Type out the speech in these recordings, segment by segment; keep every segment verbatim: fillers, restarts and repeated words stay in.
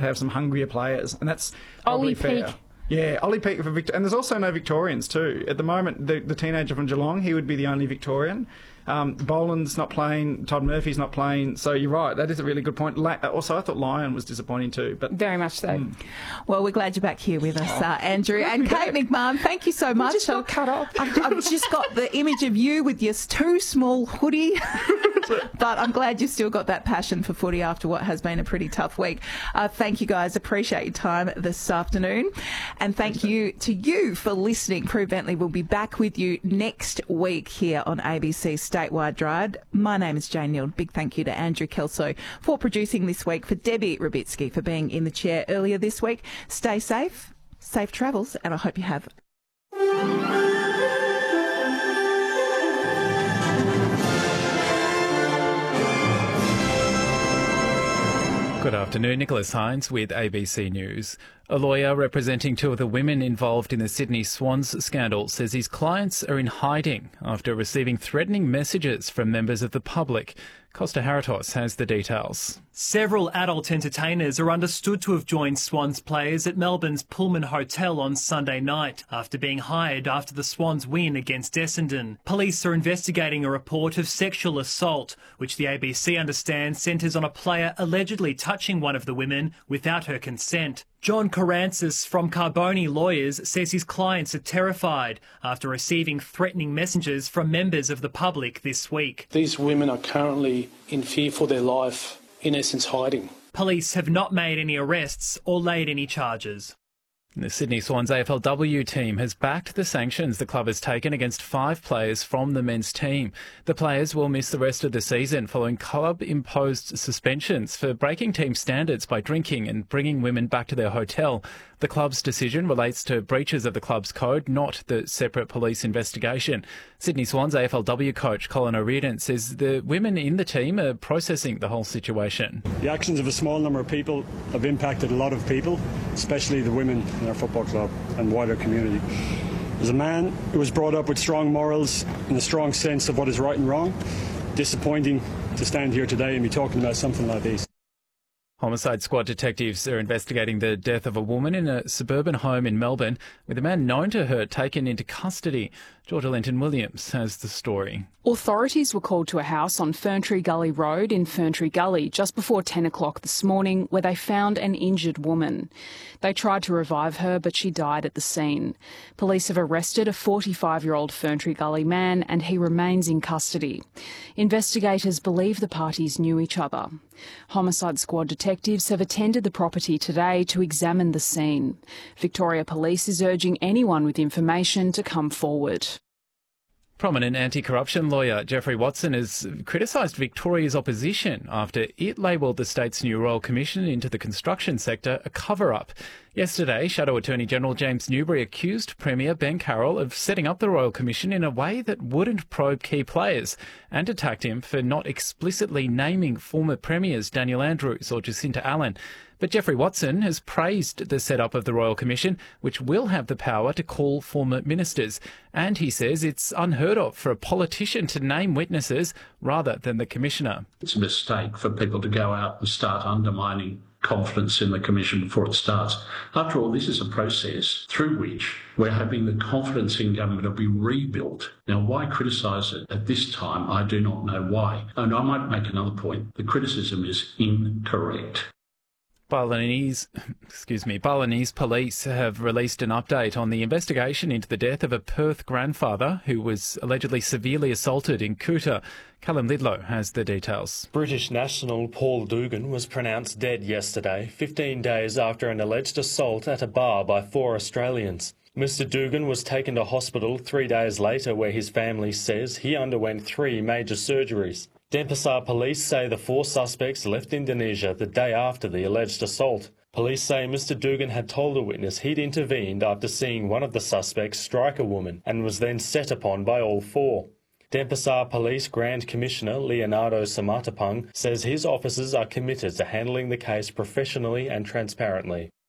have some hungrier players, and that's Ollie probably Peake. fair. Yeah, Ollie Peake for Victor, and there's also no Victorians too. At the moment, the, the teenager from Geelong, he would be the only Victorian. Um, Boland's not playing, Todd Murphy's not playing, so you're right, that is a really good point. La- also, I thought Lyon was disappointing too. But Very much so. Mm. Well, we're glad you're back here with us, uh, Andrew. And Kate McMahon, thank you so much. just got cut off. I've, I've just got the image of you with your too small hoodie. But I'm glad you've still got that passion for footy after what has been a pretty tough week. Uh, thank you, guys. Appreciate your time this afternoon. And thank Thanks, you to you for listening. Prue Bentley will be back with you next week here on A B C Statewide Drive. My name is Jane Neal. Big thank you to Andrew Kelso for producing this week, for Debbie Rabitsky for being in the chair earlier this week. Stay safe, safe travels, and I hope you have Good afternoon, Nicholas Hines with A B C News. A lawyer representing two of the women involved in the Sydney Swans scandal says his clients are in hiding after receiving threatening messages from members of the public. Costa Haratos has the details. Several adult entertainers are understood to have joined Swans players at Melbourne's Pullman Hotel on Sunday night after being hired after the Swans win against Essendon. Police are investigating a report of sexual assault, which the A B C understands centres on a player allegedly touching one of the women without her consent. John Carancis from Carboni Lawyers says his clients are terrified after receiving threatening messages from members of the public this week. These women are currently in fear for their life, in essence hiding. Police have not made any arrests or laid any charges. The Sydney Swans A F L W team has backed the sanctions the club has taken against five players from the men's team. The players will miss the rest of the season following club-imposed suspensions for breaking team standards by drinking and bringing women back to their hotel. The club's decision relates to breaches of the club's code, not the separate police investigation. Sydney Swans A F L W coach Colin O'Riordan says the women in the team are processing the whole situation. The actions of a small number of people have impacted a lot of people, especially the women in our football club and wider community. As a man who was brought up with strong morals and a strong sense of what is right and wrong, disappointing to stand here today and be talking about something like this. Homicide Squad detectives are investigating the death of a woman in a suburban home in Melbourne, with a man known to her taken into custody. Georgia Linton-Williams has the story. Authorities were called to a house on Ferntree Gully Road in Ferntree Gully just before ten o'clock this morning, where they found an injured woman. They tried to revive her, but she died at the scene. Police have arrested a forty-five-year-old Ferntree Gully man, and he remains in custody. Investigators believe the parties knew each other. Homicide Squad detectives have attended the property today to examine the scene. Victoria Police is urging anyone with information to come forward. Prominent anti-corruption lawyer Geoffrey Watson has criticised Victoria's opposition after it labelled the state's new Royal Commission into the construction sector a cover-up. Yesterday, Shadow Attorney-General James Newbury accused Premier Ben Carroll of setting up the Royal Commission in a way that wouldn't probe key players, and attacked him for not explicitly naming former premiers Daniel Andrews or Jacinta Allen. But Geoffrey Watson has praised the setup of the Royal Commission, which will have the power to call former ministers. And he says it's unheard of for a politician to name witnesses rather than the Commissioner. It's a mistake for people to go out and start undermining confidence in the Commission before it starts. After all, this is a process through which we're hoping the confidence in government will be rebuilt. Now, why criticise it at this time? I do not know why. And I might make another point. The criticism is incorrect. Balinese, excuse me, Balinese police have released an update on the investigation into the death of a Perth grandfather who was allegedly severely assaulted in Kuta. Callum Lidlow has the details. British national Paul Dugan was pronounced dead yesterday, fifteen days after an alleged assault at a bar by four Australians. Mister Dugan was taken to hospital three days later, where his family says he underwent three major surgeries. Denpasar police say the four suspects left Indonesia the day after the alleged assault. Police say Mister Dugan had told a witness he'd intervened after seeing one of the suspects strike a woman and was then set upon by all four. Denpasar Police Grand Commissioner Leonardo Samatapang says his officers are committed to handling the case professionally and transparently.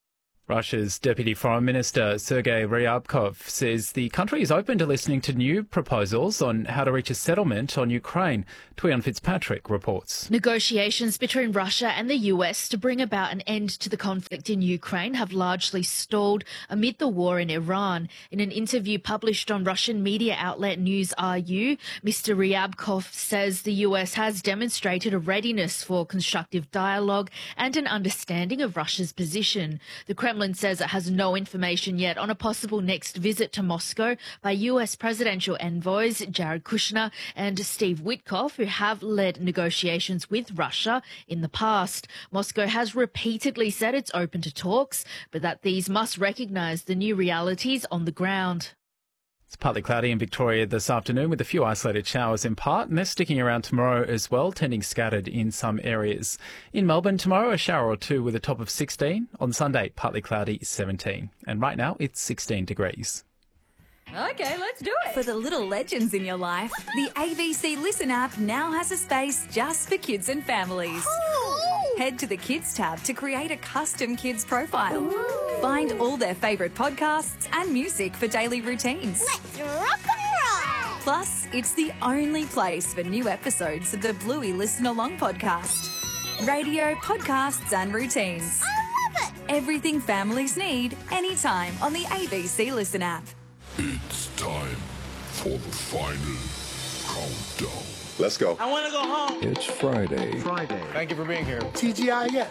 Russia's Deputy Foreign Minister Sergei Ryabkov says the country is open to listening to new proposals on how to reach a settlement on Ukraine. Tuyan Fitzpatrick reports. Negotiations between Russia and the U S to bring about an end to the conflict in Ukraine have largely stalled amid the war in Iran. In an interview published on Russian media outlet News R U, Mister Ryabkov says the U S has demonstrated a readiness for constructive dialogue and an understanding of Russia's position. The Kremlin Kremlin says it has no information yet on a possible next visit to Moscow by U S presidential envoys Jared Kushner and Steve Witkoff, who have led negotiations with Russia in the past. Moscow has repeatedly said it's open to talks, but that these must recognise the new realities on the ground. It's partly cloudy in Victoria this afternoon with a few isolated showers in part, and they're sticking around tomorrow as well, tending scattered in some areas. In Melbourne tomorrow, a shower or two with a top of sixteen. On Sunday, partly cloudy, seventeen. And right now, it's sixteen degrees. Okay, let's do it. For the little legends in your life, the A B C Listen app now has a space just for kids and families. Ooh. Head to the Kids tab to create a custom kids profile. Ooh. Find all their favourite podcasts and music for daily routines. Let's rock and roll! Plus, it's the only place for new episodes of the Bluey Listen Along podcast. Radio, podcasts and routines. I love it! Everything families need, anytime on the A B C Listen app. It's time for the final countdown. Let's go. I want to go home. It's Friday. Friday. Thank you for being here. T G I F. Yeah,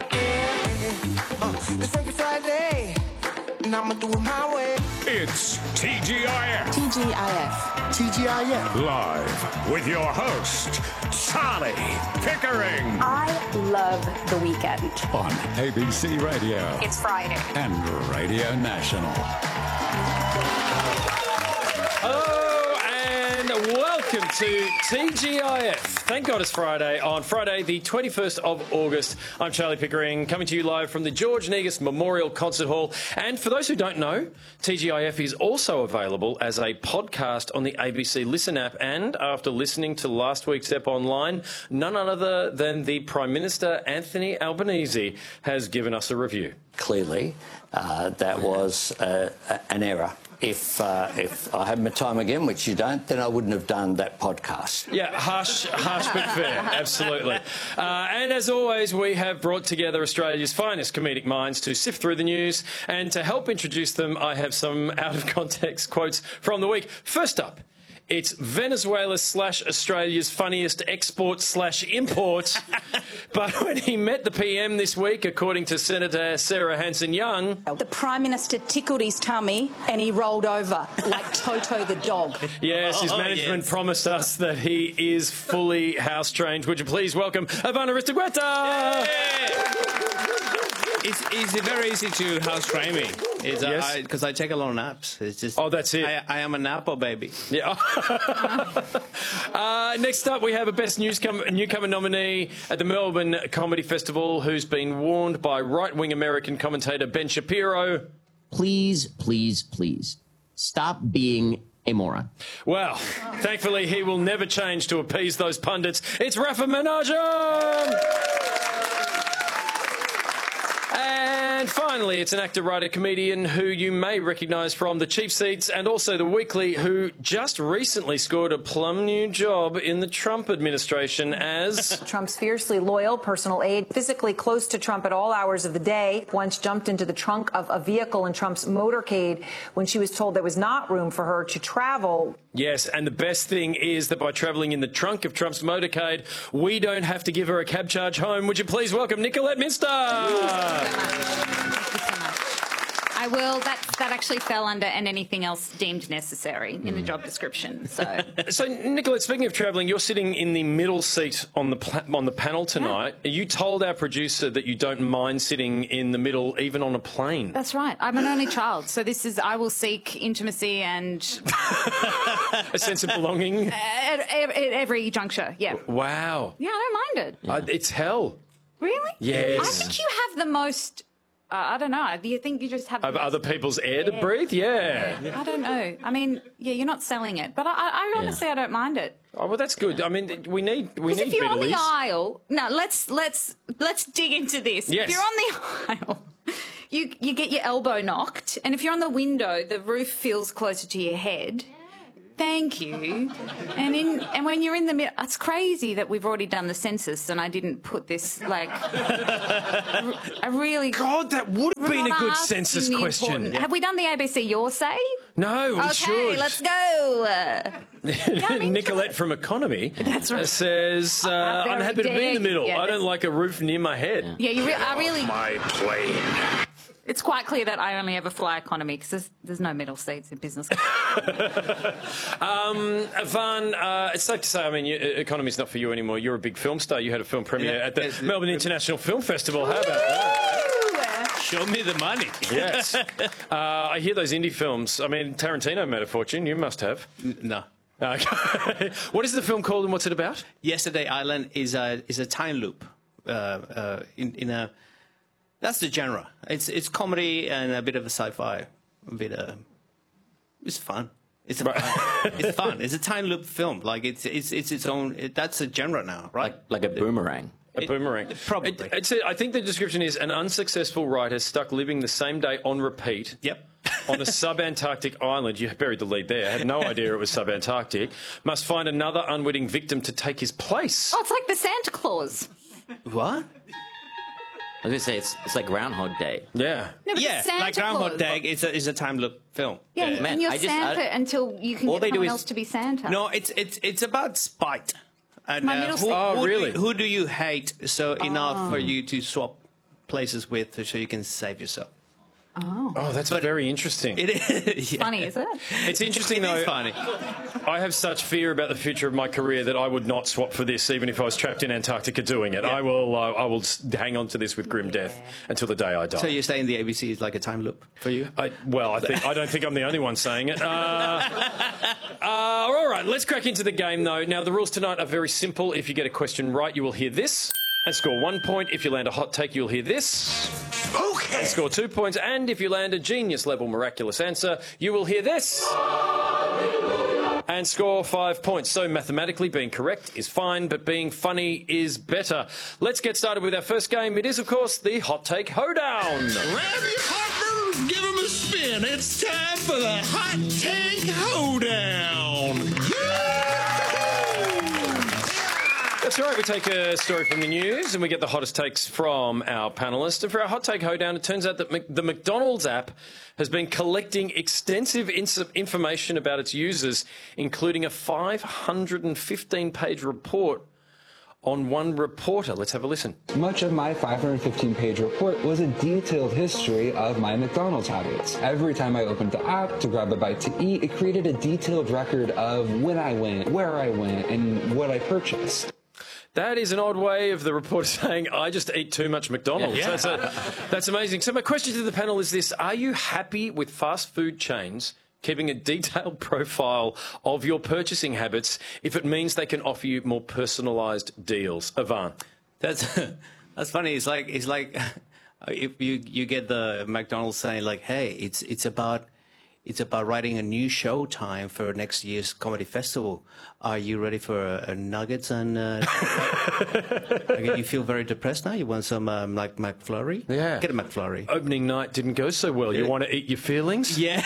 uh, it's like a Friday, and I'm going to do it my way. It's T G I F. T G I F. T G I F. Live with your host, Charlie Pickering. I love the weekend. On A B C Radio. It's Friday. And Radio National. Hello and welcome to T G I F. Thank God it's Friday. On Friday, the twenty-first of August, I'm Charlie Pickering, coming to you live from the George Negus Memorial Concert Hall. And for those who don't know, T G I F is also available as a podcast on the A B C Listen app. And after listening to last week's Step Online, none other than the Prime Minister, Anthony Albanese, has given us a review. Clearly, uh, that was uh, an error. If uh, if I had my time again, which you don't, then I wouldn't have done that podcast. Yeah, harsh, harsh but fair, absolutely. Uh, and as always, we have brought together Australia's finest comedic minds to sift through the news. And to help introduce them, I have some out-of-context quotes from the week. First up, it's Venezuela slash Australia's funniest export slash import. But when he met the P M this week, according to Senator Sarah Hanson-Young, the Prime Minister tickled his tummy and he rolled over like Toto the dog. Yes, his oh, management yes. promised us that he is fully house-trained. Would you please welcome Ivana Ristagueta? It's, it's very easy to house train me. It's yes. because I, I take a lot of naps. It's just oh, that's it. I, I am a Napo baby. Yeah. uh, next up, we have a Best Newcomer, newcomer nominee at the Melbourne Comedy Festival, who's been warned by right-wing American commentator Ben Shapiro. Please, please, please stop being a moron. Well, thankfully, he will never change to appease those pundits. It's Rafa Menachem! And finally, it's an actor, writer, comedian who you may recognise from The Cheap Seats and also The Weekly, who just recently scored a plum new job in the Trump administration as... Trump's fiercely loyal personal aide, physically close to Trump at all hours of the day, once jumped into the trunk of a vehicle in Trump's motorcade when she was told there was not room for her to travel. Yes, and the best thing is that by travelling in the trunk of Trump's motorcade, we don't have to give her a cab charge home. Would you please welcome Nicolette Minster? I will. That that actually fell under and anything else deemed necessary in the job description. So, so Nicolette, speaking of travelling, you're sitting in the middle seat on the pla- on the panel tonight. Yeah. You told our producer that you don't mind sitting in the middle, even on a plane. That's right. I'm an only child, so this is. I will seek intimacy and a sense of belonging at, at, at every juncture. Yeah. Wow. Yeah, I don't mind it. Uh, it's hell. Really? Yes. I think you have the most. Uh, I don't know. Do you think you just have... Of other people's air to breathe? Yeah. yeah. I don't know. I mean, yeah, you're not selling it. But I, I honestly, yeah. I don't mind it. Oh, well, that's good. I mean, we need we need if you're on Beatles. the aisle... No, let's, let's, let's dig into this. Yes. If you're on the aisle... you you get your elbow knocked, and if you're on the window, the roof feels closer to your head. Thank you. And in and when you're in the middle, it's crazy that we've already done the census and I didn't put this, like, a really... God, that would have been a good asking census the question. important- Have we done the A B C Your Say? No, we okay, should. let's go. Uh, Nicolette from Economy That's right. says, uh, very unhappy to be in the dead. middle. Yeah, I don't that's- like a roof near my head. yeah, you re- I really... My plane. It's quite clear that I only ever fly economy because there's, there's no middle seats in business. um, Van, uh, it's safe to say, I mean, you, economy's not for you anymore. You're a big film star. You had a film premiere Yeah, at the it's- Melbourne International Film Festival. How about that? Show me the money. Yes. uh, I hear those indie films. I mean, Tarantino made a fortune. You must have. No. Okay. What is the film called and what's it about? Yesterday Island is a is a time loop. Uh, uh, in, in a that's the genre. It's it's comedy and a bit of a sci-fi. A bit of it's fun. It's a, it's fun. It's a time loop film. Like it's it's it's its own. It, that's a genre now, right? Like, like a boomerang. A boomerang. It, probably. It, it's a, I think the description is an unsuccessful writer stuck living the same day on repeat. Yep. On a sub-Antarctic island. You buried the lead there. I had no idea it was sub-Antarctic. Must find another unwitting victim to take his place. Oh, it's like the Santa Claus. What? I was going to say, it's, it's like Groundhog Day. Yeah. No, but Yeah, Santa like Groundhog Claus. Day is a, is a time loop film. Yeah, Yeah, man, and you're I just- Santa I- until you can All get they do someone is- else to be Santa. No, it's it's it's about spite. And My uh, middle who, se- Oh, who really? Do you, who do you hate so enough Oh. for you to swap places with so you can save yourself? Oh. Oh, that's very interesting. It is yeah. Funny, is it? It's interesting, It though. is funny. I have such fear about the future of my career that I would not swap for this, even if I was trapped in Antarctica doing it. Yeah. I will. Uh, I will s- hang on to this with grim death until the day I die. So you're saying the A B C is like a time loop for you? I, well, I think I don't think I'm the only one saying it. Uh, uh, all right, let's crack into the game, though. Now, the rules tonight are very simple. If you get a question right, you will hear this and score one point. If you land a hot take, you'll hear this. Okay. And score two points. And if you land a genius-level miraculous answer, you will hear this. And score five points. So mathematically, being correct is fine, but being funny is better. Let's get started with our first game. It is, of course, the Hot Take Hoedown. Grab your partners, give them a spin. It's time for the Hot Take Hoedown. That's right, we take a story from the news and we get the hottest takes from our panellists. And for our Hot Take Hoedown, it turns out that Mc- the McDonald's app has been collecting extensive ins- information about its users, including a five hundred fifteen page report on one reporter. Let's have a listen. Much of my five hundred fifteen page report was a detailed history of my McDonald's habits. Every time I opened the app to grab a bite to eat, it created a detailed record of when I went, where I went, and what I purchased. That is an odd way of the reporter saying, I just eat too much McDonald's. Yeah. That's, a, that's amazing. So my question to the panel is this. Are you happy with fast food chains keeping a detailed profile of your purchasing habits if it means they can offer you more personalised deals? Ivan. That's that's funny. It's like it's like if you you get the McDonald's saying like, hey, it's it's about it's about writing a new show time for next year's comedy festival. Are you ready for uh, nuggets and? Uh, okay, you feel very depressed now. You want some um, like McFlurry? Yeah. Get a McFlurry. Opening night didn't go so well. You want to eat your feelings? Yeah.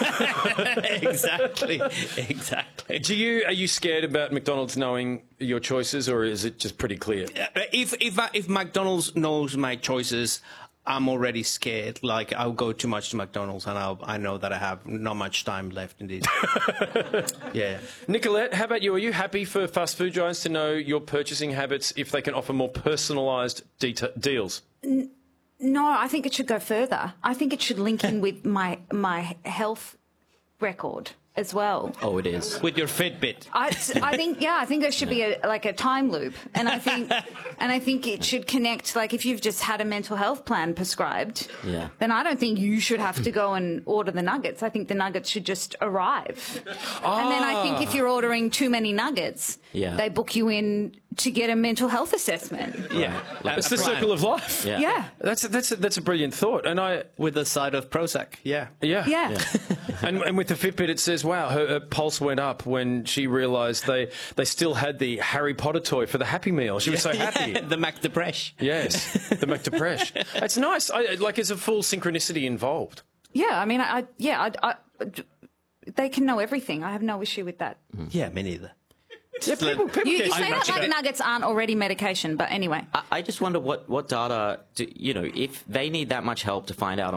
exactly. Exactly. Do you are you scared about McDonald's knowing your choices, or is it just pretty clear? If if if McDonald's knows my choices, I'm already scared. Like I'll go too much to McDonald's, and I'll I know that I have not much time left in this. Yeah. Nicolette, how about you? Are you happy for fast food giants to know your purchasing habits if they can offer more personalised deta- deals? N- no, I think it should go further. I think it should link in with my my health record as well. Oh, it is. With your Fitbit. I, I think yeah, I think there should be a, like a time loop, and I think and I think it should connect. Like if you've just had a mental health plan prescribed, Yeah. then I don't think you should have to go and order the nuggets. I think the nuggets should just arrive, and then I think if you're ordering too many nuggets, Yeah. they book you in to get a mental health assessment. Yeah, like It's a the plan. circle of life. Yeah. Yeah. That's a, that's a, that's a brilliant thought, and I with a side of Prozac. Yeah, yeah, Yeah. and, and with the Fitbit, it says, "Wow, her, her pulse went up when she realised they they still had the Harry Potter toy for the Happy Meal. She was so happy." Yeah, the Mac Depresh. Yes, the McDepresh. It's nice. I, like, there's a full synchronicity involved. Yeah, I mean, I, I yeah, I, I, they can know everything. I have no issue with that. Yeah, me neither. Yeah, people, people You, you get- say that like nuggets aren't already medication, but anyway. I, I just wonder what, what data, do, you know, if they need that much help to find out